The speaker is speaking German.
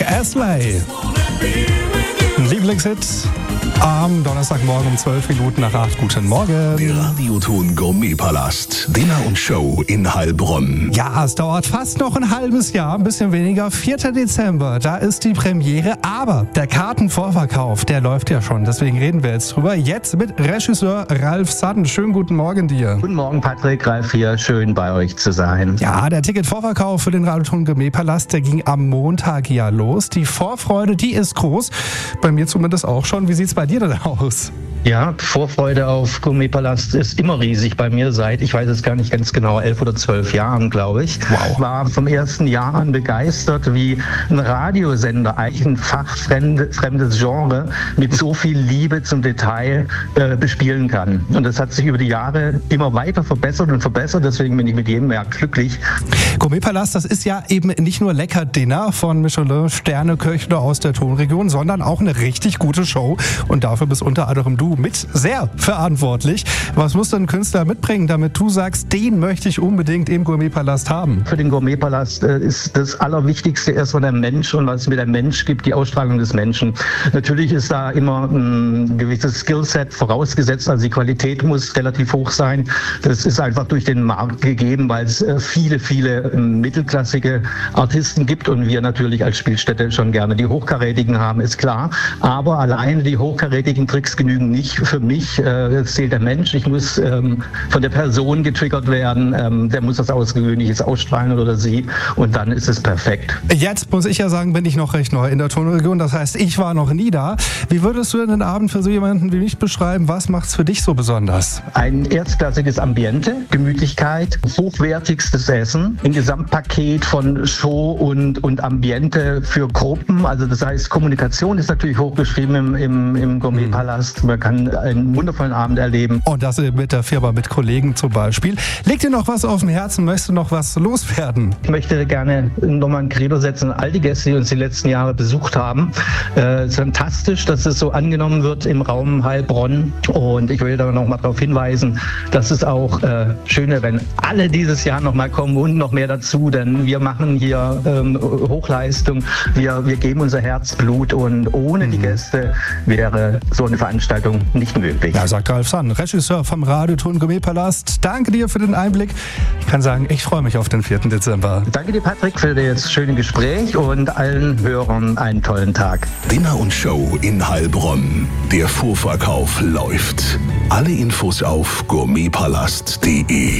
Astley. Lieblingshit am Donnerstagmorgen um 12 Minuten nach 8. Guten Morgen. Der Radioton Gourmetpalast. Dinner und Show in Heilbronn. Ja, es dauert fast noch ein halbes Jahr, ein bisschen weniger. 4. Dezember, da ist die Premiere. Aber der Kartenvorverkauf, der läuft ja schon. Deswegen reden wir jetzt drüber. Jetzt mit Regisseur Ralf Sutton. Schönen guten Morgen dir. Guten Morgen, Patrick. Ralf hier. Schön, bei euch zu sein. Ja, der Ticketvorverkauf für den Radioton Gourmetpalast, der ging am Montag ja los. Die Vorfreude, die ist groß. Bei mir zumindest auch schon. Wie sieht's bei dir denn aus? Ja, Vorfreude auf Gourmetpalast ist immer riesig bei mir seit, ich weiß es gar nicht ganz genau, 11 oder 12 Jahren, glaube ich. Wow. War vom ersten Jahr an begeistert, wie ein Radiosender, eigentlich ein fachfremdes Genre, mit so viel Liebe zum Detail bespielen kann. Und das hat sich über die Jahre immer weiter verbessert und verbessert, deswegen bin ich mit jedem Jahr glücklich. Gourmetpalast, das ist ja eben nicht nur lecker Dinner von Michelin-Sterneköche aus der Tonregion, sondern auch eine richtig gute Show. Und dafür bist unter anderem du mit sehr verantwortlich. Was muss denn ein Künstler mitbringen, damit du sagst, den möchte ich unbedingt im Gourmetpalast haben? Für den Gourmetpalast ist das Allerwichtigste erstmal der Mensch und was mir der Mensch gibt, die Ausstrahlung des Menschen. Natürlich ist da immer ein gewisses Skillset vorausgesetzt, also die Qualität muss relativ hoch sein. Das ist einfach durch den Markt gegeben, weil es viele mittelklassige Artisten gibt und wir natürlich als Spielstätte schon gerne die hochkarätigen haben, ist klar. Aber alleine die hochkarätigen Tricks genügen nicht für mich. Es zählt der Mensch. Ich muss von der Person getriggert werden. Der muss was Außergewöhnliches ausstrahlen oder sie und dann ist es perfekt. Jetzt muss ich ja sagen, bin ich noch recht neu in der Tonregion. Das heißt, ich war noch nie da. Wie würdest du denn den Abend für so jemanden wie mich beschreiben? Was macht's für dich so besonders? Ein erstklassiges Ambiente, Gemütlichkeit, hochwertigstes Essen, ein Gesamtpaket von Show und Ambiente für Gruppen. Also das heißt, Kommunikation ist natürlich hochgeschrieben im Gourmetpalast. Man kann einen wundervollen Abend erleben. Und das mit der Firma, mit Kollegen zum Beispiel. Liegt dir noch was auf dem Herzen? Möchtest du noch was loswerden? Ich möchte gerne nochmal ein Credo setzen an all die Gäste, die uns die letzten Jahre besucht haben. Es ist fantastisch, dass es so angenommen wird im Raum Heilbronn. Und ich will da noch mal darauf hinweisen, dass es auch schön wäre, wenn alle dieses Jahr noch mal kommen und noch mehr dazu. Denn wir machen hier Hochleistung. Wir geben unser Herzblut und ohne die Gäste wäre so eine Veranstaltung nicht möglich. Ja, sagt Ralf Sutton, Regisseur vom Radioton Gourmetpalast. Danke dir für den Einblick. Ich kann sagen, ich freue mich auf den 4. Dezember. Danke dir, Patrick, für das schöne Gespräch und allen Hörern einen tollen Tag. Dinner und Show in Heilbronn. Der Vorverkauf läuft. Alle Infos auf gourmetpalast.de.